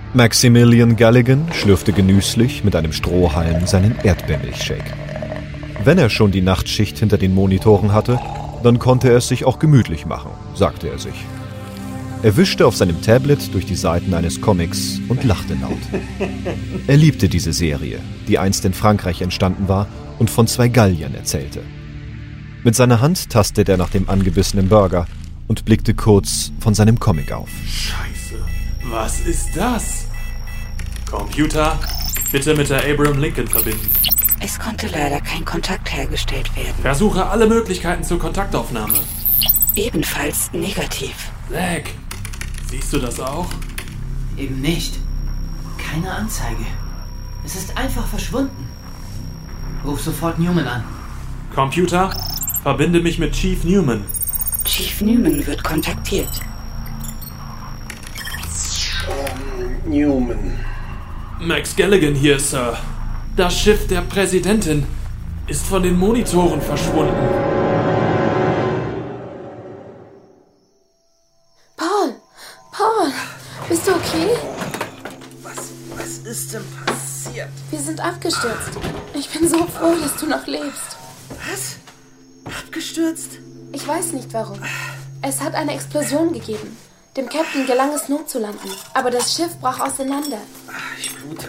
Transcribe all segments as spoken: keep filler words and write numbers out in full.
Maximilian Galligan schlürfte genüsslich mit einem Strohhalm seinen Erdbeermilchshake. Wenn er schon die Nachtschicht hinter den Monitoren hatte, dann konnte er es sich auch gemütlich machen, sagte er sich. Er wischte auf seinem Tablet durch die Seiten eines Comics und lachte laut. Er liebte diese Serie, die einst in Frankreich entstanden war und von zwei Galliern erzählte. Mit seiner Hand tastete er nach dem angebissenen Burger und blickte kurz von seinem Comic auf. Scheiße, was ist das? Computer, bitte mit der Abraham Lincoln verbinden. Es konnte leider kein Kontakt hergestellt werden. Versuche alle Möglichkeiten zur Kontaktaufnahme. Ebenfalls negativ. Lag, siehst du das auch? Eben nicht. Keine Anzeige. Es ist einfach verschwunden. Ruf sofort Newman an. Computer, verbinde mich mit Chief Newman. Chief Newman wird kontaktiert. Um, Newman. Max Galligan hier, Sir. Das Schiff der Präsidentin ist von den Monitoren verschwunden. Paul! Paul! Bist du okay? Was, was ist denn passiert? Wir sind abgestürzt. Ich bin so froh, dass du noch lebst. Was? Abgestürzt? Ich weiß nicht warum. Es hat eine Explosion gegeben. Dem Captain gelang es, notzulanden. Aber das Schiff brach auseinander. Ich blute.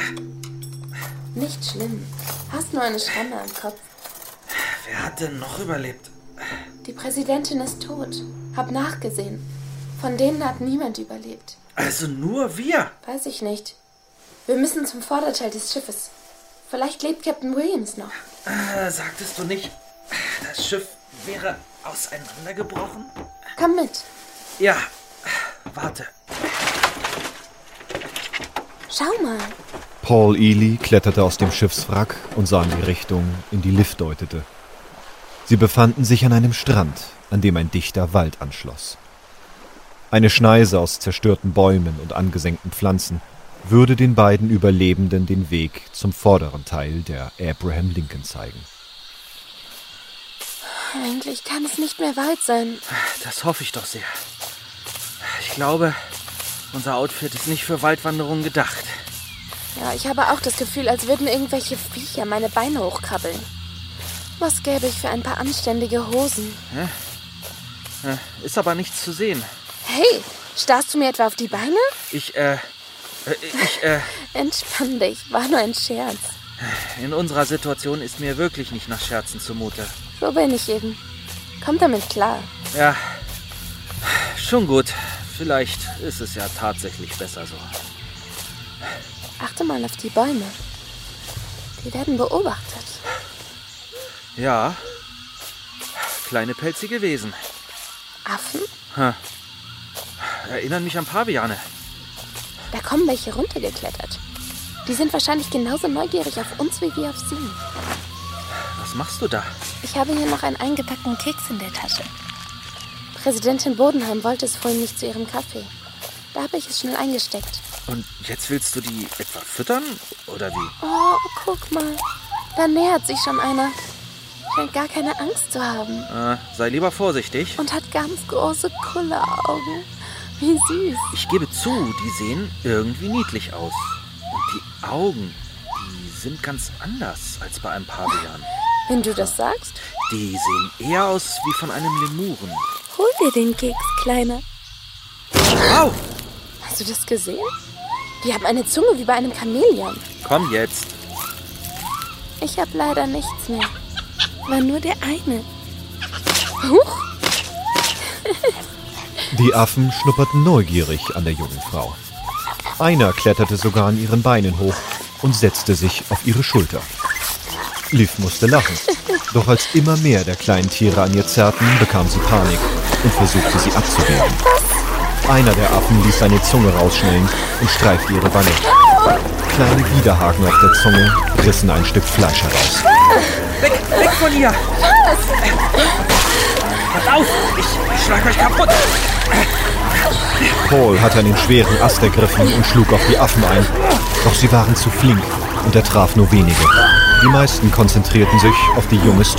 Nicht schlimm. Hast nur eine Schramme am Kopf. Wer hat denn noch überlebt? Die Präsidentin ist tot. Hab nachgesehen. Von denen hat niemand überlebt. Also nur wir? Weiß ich nicht. Wir müssen zum Vorderteil des Schiffes. Vielleicht lebt Captain Williams noch. Äh, sagtest du nicht, das Schiff wäre auseinandergebrochen? Komm mit. Ja, warte. Schau mal. Paul Ely kletterte aus dem Schiffswrack und sah in die Richtung, in die Liv deutete. Sie befanden sich an einem Strand, an dem ein dichter Wald anschloss. Eine Schneise aus zerstörten Bäumen und angesenkten Pflanzen würde den beiden Überlebenden den Weg zum vorderen Teil der Abraham Lincoln zeigen. Eigentlich kann es nicht mehr weit sein. Das hoffe ich doch sehr. Ich glaube, unser Outfit ist nicht für Waldwanderungen gedacht. Ja, ich habe auch das Gefühl, als würden irgendwelche Viecher meine Beine hochkrabbeln. Was gäbe ich für ein paar anständige Hosen? Ja? Ist aber nichts zu sehen. Hey, starrst du mir etwa auf die Beine? Ich, äh, ich, äh... Entspann dich, war nur ein Scherz. In unserer Situation ist mir wirklich nicht nach Scherzen zumute. So bin ich eben. Komm damit klar. Ja, schon gut. Vielleicht ist es ja tatsächlich besser so. Achte mal auf die Bäume. Die werden beobachtet. Ja, kleine pelzige Wesen. Affen? Hm. Erinnern mich an Paviane. Da kommen welche runtergeklettert. Die sind wahrscheinlich genauso neugierig auf uns wie wir auf sie. Was machst du da? Ich habe hier noch einen eingepackten Keks in der Tasche. Präsidentin Bodenheim wollte es vorhin nicht zu ihrem Kaffee. Da habe ich es schnell eingesteckt. Und jetzt willst du die etwa füttern? Oder wie? Oh, guck mal. Da nähert sich schon einer. Scheint gar keine Angst zu haben. Äh, sei lieber vorsichtig. Und hat ganz große Kulleraugen. Wie süß. Ich gebe zu, die sehen irgendwie niedlich aus. Und die Augen, die sind ganz anders als bei einem Pavian. Wenn du das sagst. Die sehen eher aus wie von einem Lemuren. Hol dir den Keks, Kleiner. Au! Hast du das gesehen? Die haben eine Zunge wie bei einem Chamäleon. Komm jetzt. Ich habe leider nichts mehr. War nur der eine. Huch! Die Affen schnupperten neugierig an der jungen Frau. Einer kletterte sogar an ihren Beinen hoch und setzte sich auf ihre Schulter. Liv musste lachen, doch als immer mehr der kleinen Tiere an ihr zerrten, bekam sie Panik und versuchte sie abzuwehren. Einer der Affen ließ seine Zunge rausschnellen und streifte ihre Wange. Kleine Widerhaken auf der Zunge rissen ein Stück Fleisch heraus. Weg, weg von ihr! Pass auf, ich, ich schlag euch kaputt! Paul hatte einen schweren Ast ergriffen und schlug auf die Affen ein. Doch sie waren zu flink und er traf nur wenige. Die meisten konzentrierten sich auf die junge